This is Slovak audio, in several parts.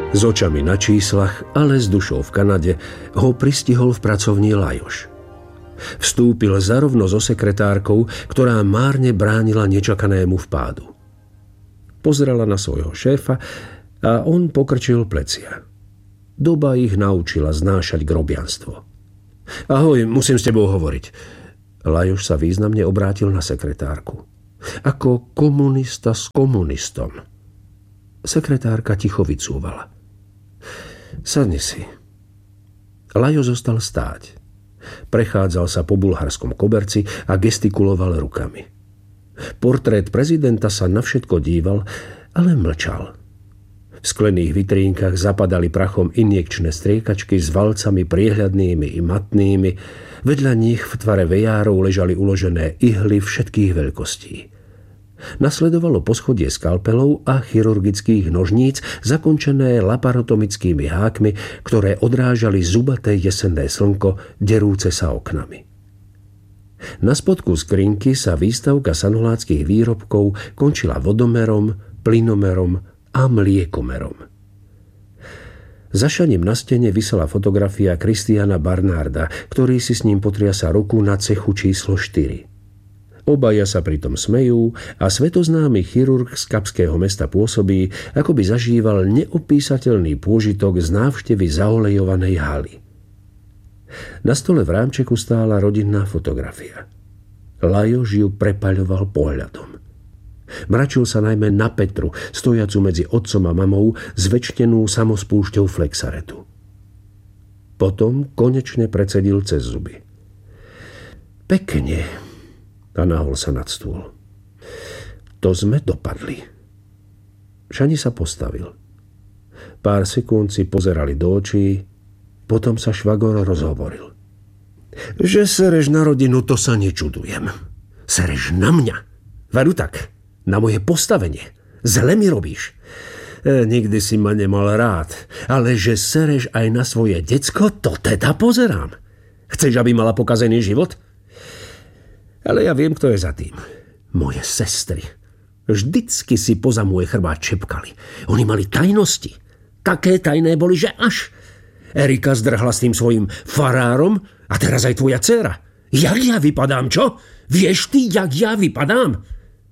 S očami na číslach, ale s dušou v Kanade, ho pristihol v pracovni Lajoš. Vstúpil zarovno so sekretárkou, ktorá márne bránila nečakanému vpádu. Pozrela na svojho šéfa a on pokrčil plecia. Doba ich naučila znášať grobianstvo. Ahoj, musím s tebou hovoriť. Lajoš sa významne obrátil na sekretárku. Ako komunista s komunistom. Sekretárka ticho vycúvala. Sadni si. Lajo zostal stáť. Prechádzal sa po bulharskom koberci a gestikuloval rukami. Portrét prezidenta sa na všetko díval, ale mlčal. V sklených vitrínkach zapadali prachom injekčné striekačky s valcami priehľadnými i matnými. Vedľa nich v tvare vejárov ležali uložené ihly všetkých veľkostí. Nasledovalo poschodie skalpelov a chirurgických nožníc zakončené laparotomickými hákmi, ktoré odrážali zubaté jesenné slnko, derúce sa oknami. Na spodku skrinky sa výstavka sanuláckých výrobkov končila vodomerom, plynomerom a mliekomerom. Za šaním na stene visela fotografia Christiana Barnarda, ktorý si s ním potriasa ruku na cechu číslo 4. Obaja sa pritom smejú a svetoznámy chirurg z kapského mesta pôsobí, ako by zažíval neopísateľný pôžitok z návštevy zaolejovanej haly. Na stole v rámčeku stála rodinná fotografia. Lajoš ju prepaľoval pohľadom. Mračil sa najmä na Petru, stojacu medzi otcom a mamou, zväčštenú samospúšťou flexaretu. Potom konečne precedil cez zuby. Pekne. A nahol sa nad stôl. To sme dopadli. Šani sa postavil. Pár sekúnd si pozerali do očí, potom sa švagor rozhovoril. Že sereš na rodinu, to sa nečudujem. Sereš na mňa. Veru tak, na moje postavenie. Zle mi robíš. Nikdy si ma nemal rád, ale že sereš aj na svoje decko, to teda pozerám. Chceš, aby mala pokazený život? Ale ja viem, kto je za tým. Moje sestry. Vždycky si poza môj chrbát čepkali. Oni mali tajnosti. Také tajné boli, že až. Erika zdrhla s tým svojím farárom a teraz aj tvoja dcéra. Jak ja vypadám, čo? Vieš ty, jak ja vypadám?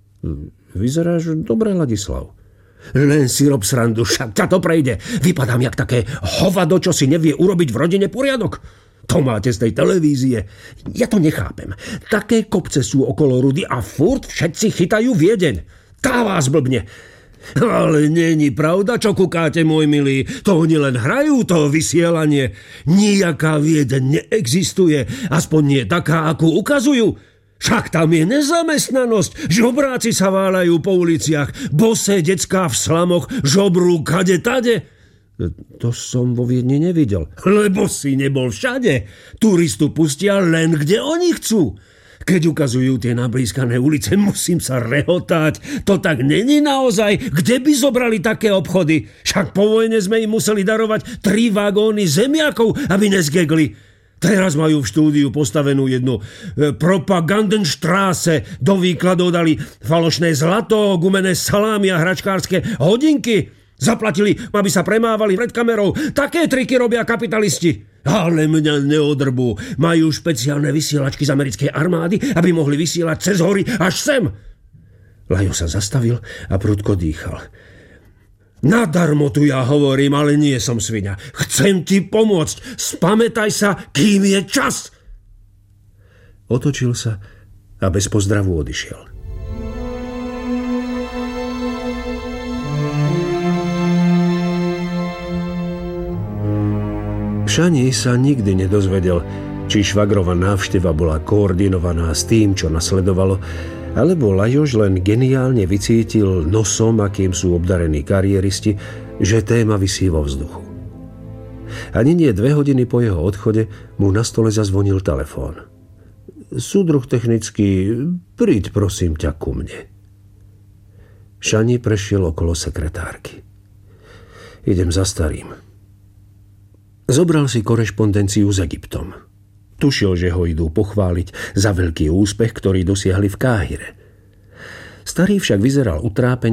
Vyzeráš dobre, Ladislav. Len si rob srandu, však ťa to prejde. Vypadám jak také hovado, čo si nevie urobiť v rodine poriadok. To máte z tej televízie. Ja to nechápem. Také kopce sú okolo Rudy a furt všetci chytajú Viedeň. Tá vás blbne. Ale není pravda, čo kúkáte, môj milý. To oni len hrajú, to vysielanie. Nijaká Viedeň neexistuje. Aspoň nie taká, akú ukazujú. Však tam je nezamestnanosť. Žobráci sa váľajú po uliciach. Bosé decká v slamoch žobrú kade tade. To som vo Viedni nevidel. Lebo si nebol všade. Turistu pustia len, kde oni chcú. Keď ukazujú tie nablískané ulice, musím sa rehotať. To tak není naozaj. Kde by zobrali také obchody? Však po vojne sme im museli darovať 3 vagóny zemiakov, aby nezgegli. Teraz majú v štúdiu postavenú jednu Propagandenstraße. Do výkladov dali falošné zlato, gumené salámy a hračkárske hodinky. Zaplatili, aby sa premávali pred kamerou. Také triky robia kapitalisti. Ale mňa neodrbú. Majú špeciálne vysielačky z americkej armády, aby mohli vysielať cez hory až sem. Lajo sa zastavil a prudko dýchal. Nadarmo tu ja hovorím, ale nie som sviňa. Chcem ti pomôcť. Spamätaj sa, kým je čas. Otočil sa a bez pozdravu odišiel. Šani sa nikdy nedozvedel, či švagrova návšteva bola koordinovaná s tým, čo nasledovalo, alebo Lajoš len geniálne vycítil nosom, akým sú obdarení kariéristi, že téma visí vo vzduchu. Ani nie 2 hodiny po jeho odchode mu na stole zazvonil telefón. Súdruh technický, príď prosím ťa ku mne. Šani prešiel okolo sekretárky. Idem za starým. Zobral si korešpondenciu s Egyptom. Tušil, že ho idú pochváliť za veľký úspech, ktorý dosiahli v Káhire. Starý však vyzeral utrápene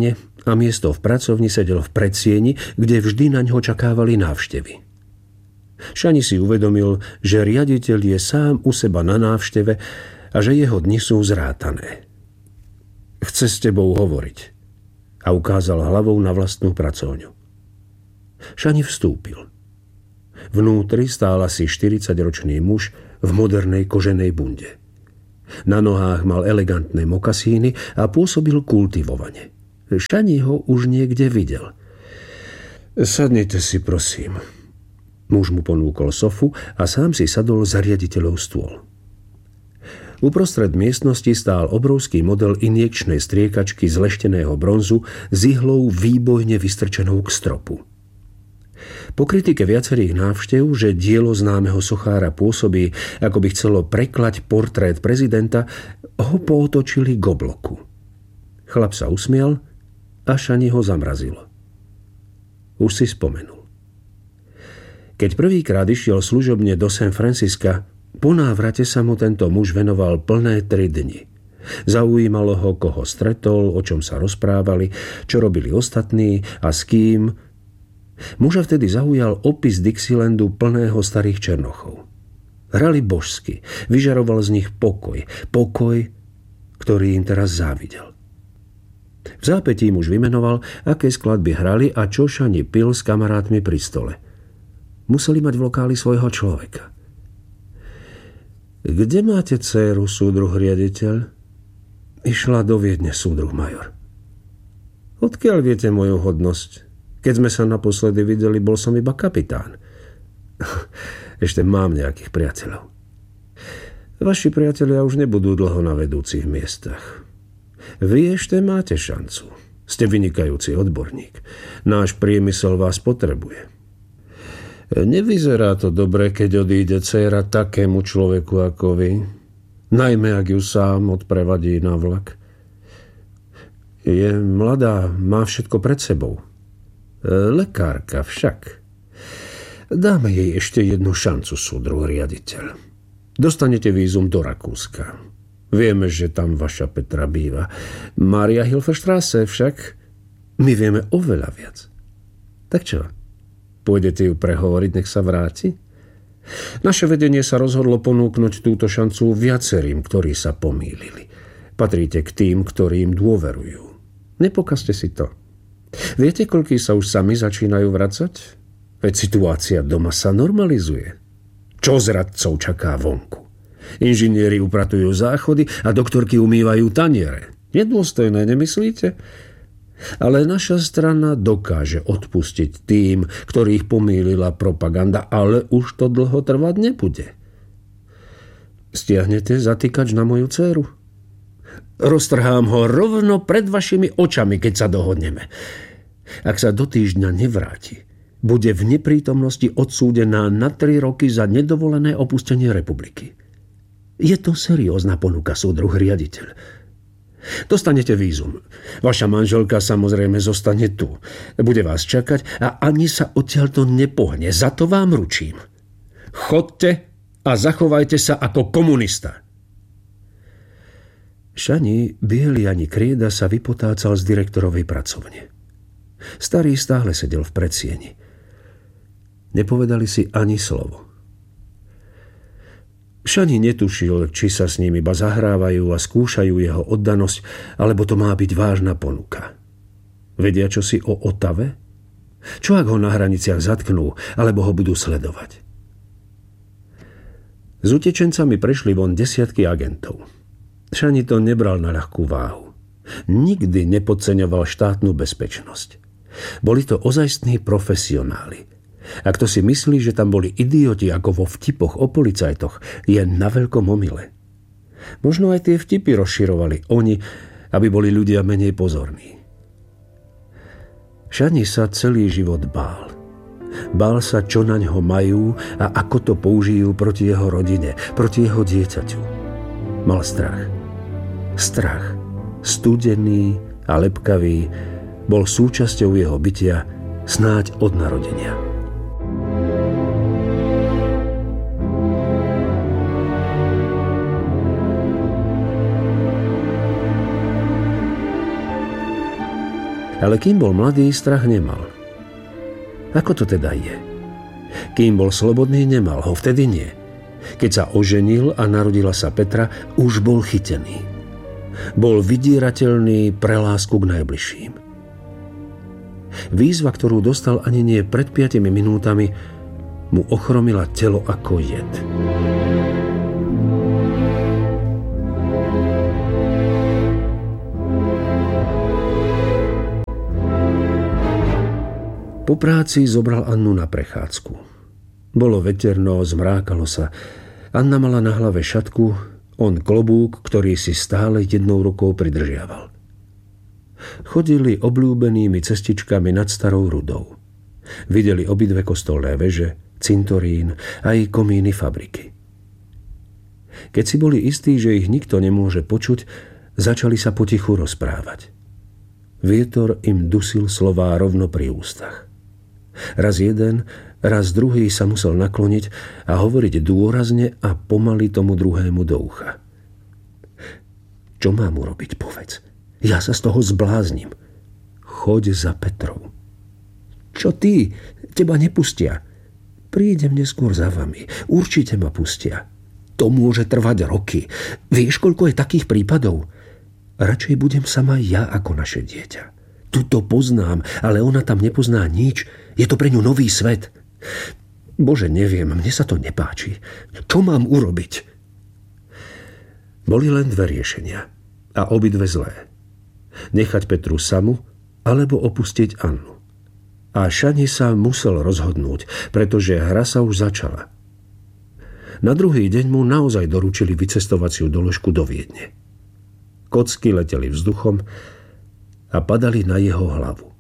a miesto v pracovni sedel v predsieni, kde vždy na ňo čakávali návštevy. Šani si uvedomil, že riaditeľ je sám u seba na návšteve a že jeho dni sú zrátané. Chce s tebou hovoriť a ukázal hlavou na vlastnú pracovňu. Šani vstúpil. Vnútri stál asi 40-ročný muž v modernej koženej bunde. Na nohách mal elegantné mokasíny a pôsobil kultivovane. Šani ho už niekde videl. Sadnite si, prosím. Muž mu ponúkol sofu a sám si sadol za riaditeľov stôl. Uprostred miestnosti stál obrovský model injekčnej striekačky z lešteného bronzu s ihlou výbojne vystrčenou k stropu. Po kritike viacerých návštev, že dielo známeho sochára pôsobí, ako by chcelo preklať portrét prezidenta, ho pootočili k obloku. Chlap sa usmial a Šani ho zamrazilo. Už si spomenul. Keď prvýkrát išiel služobne do San Francisca, po návrate sa mu tento muž venoval plné 3 dni. Zaujímalo ho, koho stretol, o čom sa rozprávali, čo robili ostatní a s kým. Muža vtedy zaujal opis Dixielandu plného starých černochov. Hrali božsky, vyžaroval z nich pokoj, ktorý im teraz závidel. V zápätí muž vymenoval, aké skladby hrali a čo Šani pil s kamarátmi pri stole. Museli mať v lokáli svojho človeka. Kde máte dcéru, súdruh riaditeľ? Išla do Viedne, súdruh major. Odkiaľ viete moju hodnosť? Keď sme sa naposledy videli, bol som iba kapitán. Ešte mám nejakých priateľov. Vaši priatelia už nebudú dlho na vedúcich miestach. Vy ešte máte šancu. Ste vynikajúci odborník. Náš priemysel vás potrebuje. Nevyzerá to dobre, keď odíde dcéra takému človeku ako vy. Najmä, ak ju sám odprevadí na vlak. Je mladá, má všetko pred sebou. Lekárka však. Dáme jej ešte jednu šancu, súdruh riaditeľ. Dostanete vízum do Rakúska. Vieme, že tam vaša Petra býva. Maria Hilferstrasse však. My vieme oveľa viac. Tak čo? Pôjdete ju prehovoriť, nech sa vráti? Naše vedenie sa rozhodlo ponúknuť túto šancu viacerým, ktorí sa pomýlili. Patríte k tým, ktorým dôverujú. Nepokazte si to. Viete, koľkí sa už sami začínajú vracať? Veď situácia doma sa normalizuje. Čo z radcov čaká vonku? Inžinieri upratujú záchody a doktorky umývajú taniere. Nedôstojné, nemyslíte? Ale naša strana dokáže odpustiť tým, ktorých pomýlila propaganda, ale už to dlho trvať nebude. Stiahnete zatýkač na moju dcéru? Roztrhám ho rovno pred vašimi očami, keď sa dohodneme. Ak sa do týždňa nevráti, bude v neprítomnosti odsúdená na 3 roky za nedovolené opustenie republiky. Je to seriózna ponuka, súdruh riaditeľ. Dostanete vízum. Vaša manželka samozrejme zostane tu. Bude vás čakať a ani sa odtiaľto nepohne. Za to vám ručím. Chodte a zachovajte sa ako komunista. Šani, biely ani krieda sa vypotácal z direktorovej pracovne. Starý stále sedel v predsieni. Nepovedali si ani slovo. Šani netušil, či sa s ním iba zahrávajú a skúšajú jeho oddanosť, alebo to má byť vážna ponuka. Vedia čosi o Otave? Čo ak ho na hraniciach zatknú, alebo ho budú sledovať? S utečencami prešli von desiatky agentov. Šani to nebral na ľahkú váhu. Nikdy nepodceňoval štátnu bezpečnosť. Boli to ozajstní profesionáli. Ak to si myslí, že tam boli idioti ako vo vtipoch o policajtoch, je na veľkom omyle. Možno aj tie vtipy rozširovali oni, aby boli ľudia menej pozorní. Šani sa celý život bál. Bál sa, čo na ňo majú a ako to použijú proti jeho rodine, proti jeho dieťaťu. Mal strach. Strach, studený a lepkavý, bol súčasťou jeho bytia snáď od narodenia. Ale kým bol mladý, strach nemal. Ako to teda je? Kým bol slobodný, nemal ho, vtedy nie. Keď sa oženil a narodila sa Petra, už bol chytený. Bol vydierateľný pre lásku k najbližším. Výzva, ktorú dostal ani nie pred 5 minútami, mu ochromila telo ako jed. Po práci zobral Annu na prechádzku. Bolo veterno, zmrákalo sa. Anna mala na hlave šatku, on klobúk, ktorý si stále jednou rukou pridržiaval. Chodili obľúbenými cestičkami nad Starou Rudou. Videli obidve kostolné veže, cintorín aj komíny fabriky. Keď si boli istí, že ich nikto nemôže počuť, začali sa potichu rozprávať. Vietor im dusil slová rovno pri ústach. Raz jeden, raz druhý sa musel nakloniť a hovoriť dôrazne a pomaly tomu druhému do ucha. Čo mám urobiť, povedz? Ja sa z toho zbláznim. Choď za Petrou. Čo ty? Teba nepustia. Prídem neskôr za vami. Určite ma pustia. To môže trvať roky. Vieš, koľko je takých prípadov? Radšej budem sama ja ako naše dieťa. Tuto poznám, ale ona tam nepozná nič. Je to pre ňu nový svet. Bože, neviem, mne sa to nepáči. Čo mám urobiť? Boli len dve riešenia. A obidve zlé. Nechať Petru samu, alebo opustiť Annu. A Šani sa musel rozhodnúť, pretože hra sa už začala. Na druhý deň mu naozaj doručili vycestovaciu doložku do Viedne. Kocky leteli vzduchom a padali na jeho hlavu.